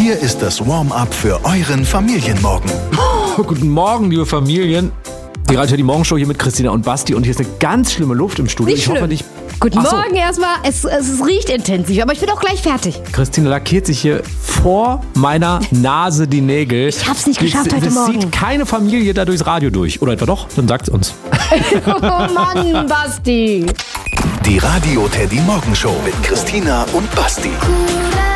Hier ist das Warm-up für euren Familienmorgen. Guten Morgen, liebe Familien. Die Radio die Morgenshow hier mit Christina und Basti und hier ist eine ganz schlimme Luft im Studio. Nicht schlimm. Guten Morgen erstmal. Es riecht intensiv, aber ich bin auch gleich fertig. Christina lackiert sich hier vor meiner Nase die Nägel. Ich hab's nicht geschafft heute Morgen. Das sieht keine Familie da durchs Radio durch. Oder etwa doch? Dann sagt's uns. Oh Mann, Basti. Die Radio Teddy Morgenshow mit Christina und Basti.